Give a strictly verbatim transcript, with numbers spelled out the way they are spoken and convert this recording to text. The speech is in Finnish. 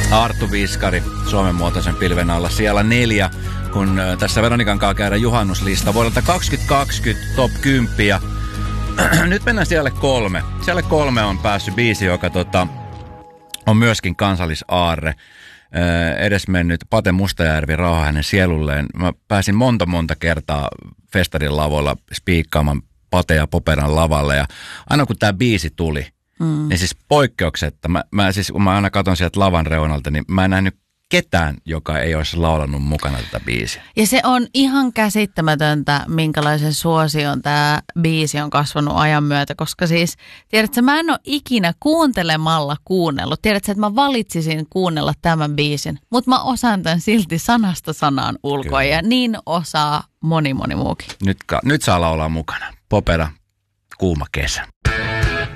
Arttu Viskari Suomen muotoisen pilven alla siellä neljä, kun tässä Veronikan kanssa käydään juhannuslista vuodelta kaksituhattakaksikymmentä top kymmenen. Ja nyt mennään siellä kolme. Siellä kolme on päässyt biisi, joka tota, on myöskin kansallisaarre. Edesmennyt Pate Mustajärvi, rauha hänen sielulleen. Mä pääsin monta monta kertaa festarin lavoilla spiikkaamaan Pate ja Poperan lavalle. Ja aina kun tää biisi tuli, mm. niin siis poikkeuksetta, mä, mä, siis, kun mä aina katson sieltä lavan reunalta, niin mä en nähnyt ketään, joka ei olisi laulannut mukana tätä biisiä. Ja se on ihan käsittämätöntä, minkälaisen suosion tämä biisi on kasvanut ajan myötä, koska siis, tiedätkö, mä en ole ikinä kuuntelemalla kuunnellut. Tiedätkö, että mä valitsisin kuunnella tämän biisin, mutta mä osaan tämän silti sanasta sanaan ulkoa. Kyllä. Ja niin osaa moni moni muukin. Nyt, nyt saa laulaa mukana. Popera, Kuuma kesä.